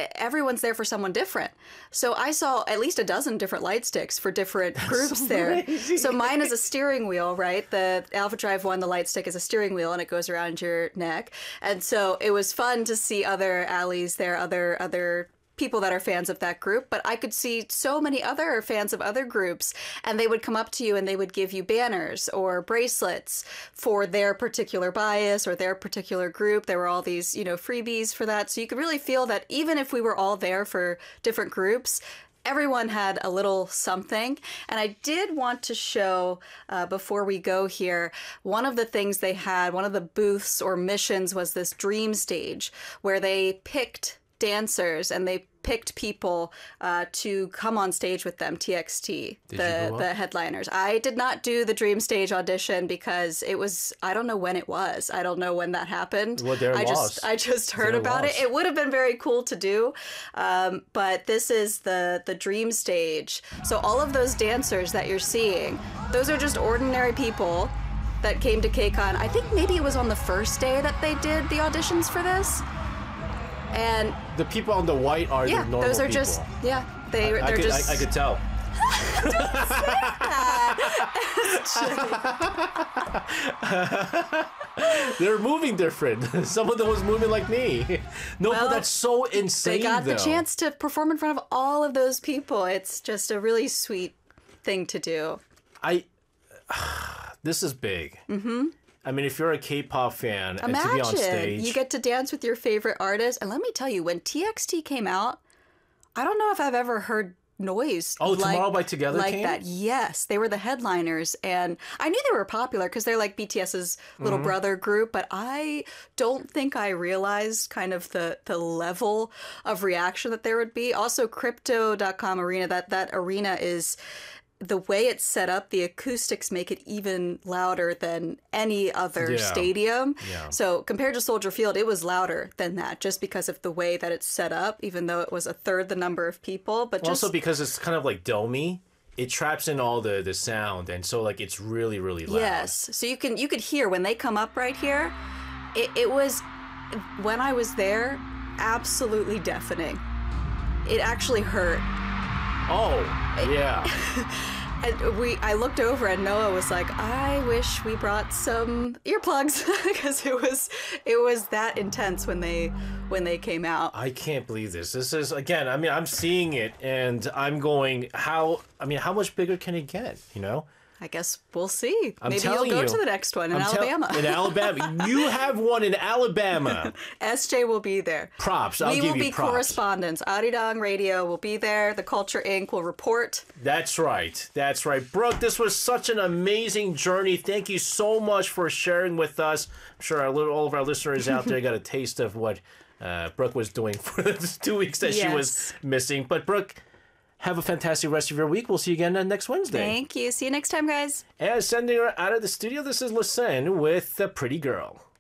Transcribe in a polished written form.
everyone's there for someone different. So I saw at least a dozen different light sticks for different groups there. So mine is a steering wheel, right? The Alpha Drive one, the light stick is a steering wheel and it goes around your neck. And so it was fun to see other alleys there, other people that are fans of that group, but I could see so many other fans of other groups, and they would come up to you and they would give you banners or bracelets for their particular bias or their particular group. There were all these, freebies for that. So you could really feel that even if we were all there for different groups, everyone had a little something. And I did want to show, before we go here, one of the things they had, one of the booths or missions was this dream stage where they picked dancers and they picked people to come on stage with them, TXT, the headliners. I did not do the dream stage audition because it was, I don't know when it was. I don't know when that happened. Well, I just heard about it. It would have been very cool to do. But this is the dream stage. So all of those dancers that you're seeing, those are just ordinary people that came to KCON. I think maybe it was on the first day that they did the auditions for this. And the people on the white are the normal those are people. just they're just. I could tell. Don't say that. They're moving different. Some of them was moving like me. No, but that's so insane. They got the chance to perform in front of all of those people. It's just a really sweet thing to do. This is big. Mm-hmm. I mean, if you're a K-pop fan and to be on stage, you get to dance with your favorite artist. And let me tell you, when TXT came out, I don't know if I've ever heard noise Tomorrow by Together like came? that. Yes, they were the headliners, and I knew they were popular because they're like BTS's little brother group, but I don't think I realized kind of the level of reaction that there would be. Also, Crypto.com Arena, that arena is, the way it's set up, the acoustics make it even louder than any other stadium. Yeah. So compared to Soldier Field, it was louder than that just because of the way that it's set up, even though it was a third the number of people. But also because it's kind of like domey, it traps in all the sound, and so like it's really, really loud. Yes. So you could hear when they come up right here, it was, when I was there, absolutely deafening. It actually hurt. Oh, yeah. And I looked over and Noah was like, I wish we brought some earplugs because it was that intense when they came out. I can't believe this. This is, again, I mean, I'm seeing it and I'm going, how much bigger can it get, I guess we'll see. Maybe you'll go to the next one in Alabama. In Alabama. You have one in Alabama. SJ will be there. Props. I'll give you props. We will be correspondents. Arirang Radio will be there. The Culture Inc. will report. That's right. That's right. Brooke, this was such an amazing journey. Thank you so much for sharing with us. I'm sure all of our listeners out there got a taste of what Brooke was doing for the 2 weeks that she was missing. But Brooke, have a fantastic rest of your week. We'll see you again next Wednesday. Thank you. See you next time, guys. And sending her out of the studio, this is Lisanne with The Pretty Girl.